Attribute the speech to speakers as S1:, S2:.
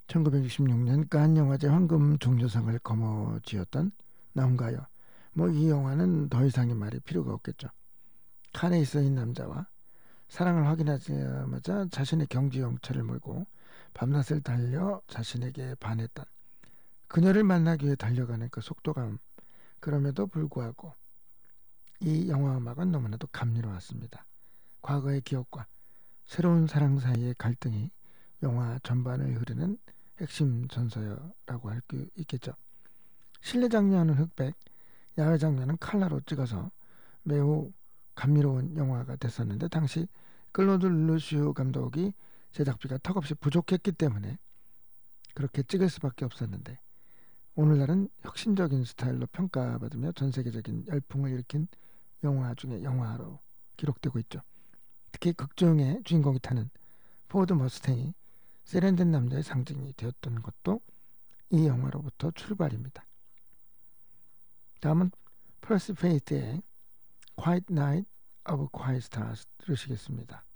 S1: 1966년 칸 영화제 황금 종려상을 거머쥐었던 나온가요. 이 영화는 더 이상의 말이 필요가 없겠죠. 칸에 있어있는 남자와 사랑을 확인하자마자 자신의 경주 영차를 몰고 밤낮을 달려 자신에게 반했던 그녀를 만나기 위해 달려가는 그 속도감, 그럼에도 불구하고 이 영화 음악은 너무나도 감미로웠습니다. 과거의 기억과 새로운 사랑 사이의 갈등이 영화 전반을 흐르는 핵심 전서라고 할 수 있겠죠. 실내 장면은 흑백, 야외 장면은 컬러로 찍어서 매우 감미로운 영화가 됐었는데, 당시 클로드 루시오 감독이 제작비가 턱없이 부족했기 때문에 그렇게 찍을 수밖에 없었는데, 오늘날은 혁신적인 스타일로 평가받으며 전 세계적인 열풍을 일으킨 영화 중에 영화로 기록되고 있죠. 특히 극중의 주인공이 타는 포드 머스탱이 세련된 남자의 상징이 되었던 것도 이 영화로부터 출발입니다. 다음은 퍼시 페이트의 Quiet Night of Quiet Stars 들으시겠습니다.